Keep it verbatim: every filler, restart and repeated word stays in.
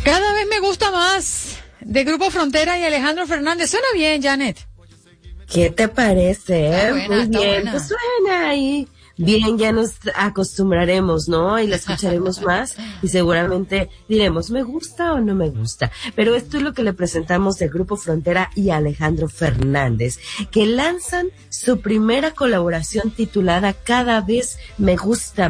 Cada vez me gusta más, de Grupo Frontera y Alejandro Fernández. Suena bien, Janet. ¿Qué te parece? Está Eh? buena, Muy está bien, buena. pues suena ahí. Bien, ya nos acostumbraremos, ¿no? Y la escucharemos más y seguramente diremos, ¿me gusta o no me gusta? Pero esto es lo que le presentamos de Grupo Frontera y Alejandro Fernández, que lanzan su primera colaboración titulada Cada vez me gusta